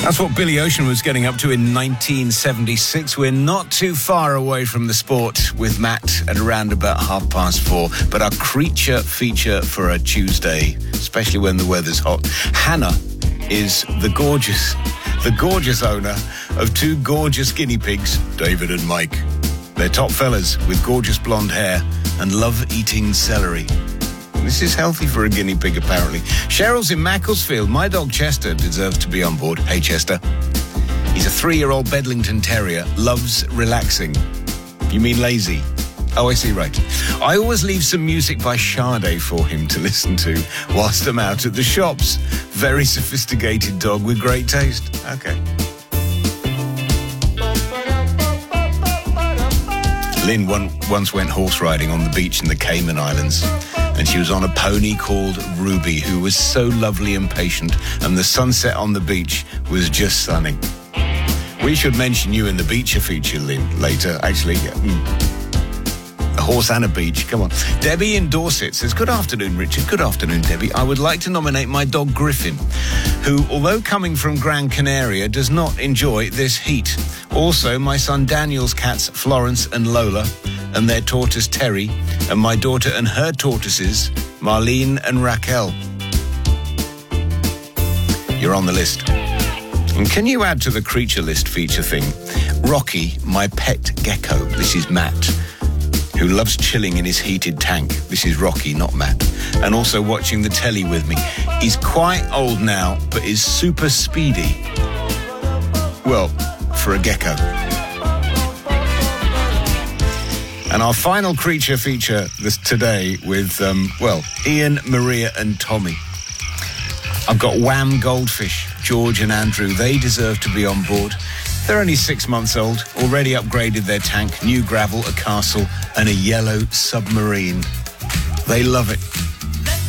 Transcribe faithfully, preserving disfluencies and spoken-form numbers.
That's what Billy Ocean was getting up to in nineteen seventy-six. We're not too far away from the sport with Matt at around about half past four. But our creature feature for a Tuesday, especially when the weather's hot, Hannah is the gorgeous, the gorgeous owner of two gorgeous guinea pigs, David and Mike. They're top fellas with gorgeous blonde hair and love eating celery. This is healthy for a guinea pig, apparently. Cheryl's in Macclesfield. My dog Chester deserves to be on board. Hey, Chester. He's a three-year-old Bedlington Terrier. Loves relaxing. You mean lazy? Oh, I see, right. I always leave some music by Sade for him to listen to whilst I'm out at the shops. Very sophisticated dog with great taste. Okay. Lynn one, once went horse riding on the beach in the Cayman Islands. And she was on a pony called Ruby, who was so lovely and patient, and the sunset on the beach was just stunning. We should mention you in the Beacher feature, Lynn, later. Actually, mm, a horse and a beach, come on. Debbie in Dorset says, good afternoon, Richard. Good afternoon, Debbie. I would like to nominate my dog Griffin, who, although coming from Gran Canaria, does not enjoy this heat. Also, my son Daniel's cats, Florence and Lola, and their tortoise Terry, and my daughter and her tortoises, Marlene and Raquel. You're on the list. And can you add to the creature list feature thing, Rocky, my pet gecko? This is Matt, who loves chilling in his heated tank. This is Rocky, not Matt. And also watching the telly with me. He's quite old now, but is super speedy. Well, for a gecko. And our final creature feature this today with, um, well, Ian, Maria and Tommy. I've got Wham Goldfish, George and Andrew. They deserve to be on board. They're only six months old, already upgraded their tank, new gravel, a castle and a yellow submarine. They love it.